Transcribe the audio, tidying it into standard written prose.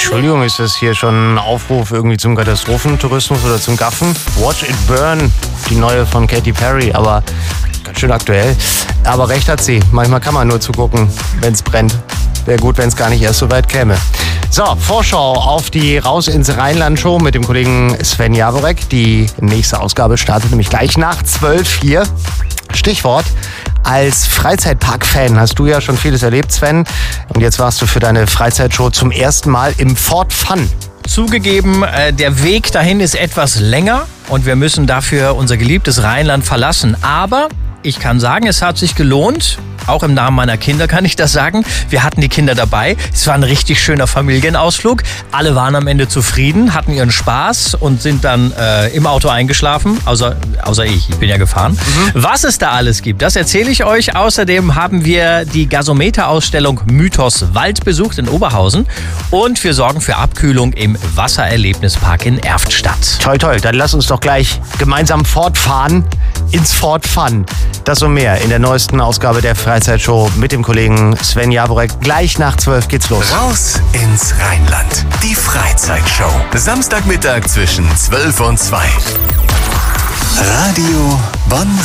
Entschuldigung, ist das hier schon ein Aufruf irgendwie zum Katastrophentourismus oder zum Gaffen? Watch It Burn, die neue von Katy Perry, aber ganz schön aktuell. Aber recht hat sie, manchmal kann man nur zugucken, wenn es brennt. Wäre gut, wenn es gar nicht erst so weit käme. So, Vorschau auf die Raus ins Rheinland-Show mit dem Kollegen Sven Jaworek. Die nächste Ausgabe startet nämlich gleich nach 12 hier. Stichwort: Als Freizeitpark-Fan hast du ja schon vieles erlebt, Sven. Und jetzt warst du für deine Freizeitshow zum ersten Mal im Fort Fun. Zugegeben, der Weg dahin ist etwas länger und wir müssen dafür unser geliebtes Rheinland verlassen. Aber ich kann sagen, es hat sich gelohnt. Auch im Namen meiner Kinder kann ich das sagen. Wir hatten die Kinder dabei. Es war ein richtig schöner Familienausflug. Alle waren am Ende zufrieden, hatten ihren Spaß und sind dann im Auto eingeschlafen. Außer ich bin ja gefahren. Was es da alles gibt, das erzähle ich euch. Außerdem haben wir die Gasometer-Ausstellung Mythos Wald besucht in Oberhausen. Und wir sorgen für Abkühlung im Wassererlebnispark in Erftstadt. Toll, toll. Dann lass uns doch gleich gemeinsam fortfahren ins Fort Fun. Das und mehr in der neuesten Ausgabe der Freizeitshow mit dem Kollegen Sven Jaworek. Gleich nach 12 geht's los. Raus ins Rheinland. Die Freizeitshow. Samstagmittag zwischen 12 und 2. Radio Bonn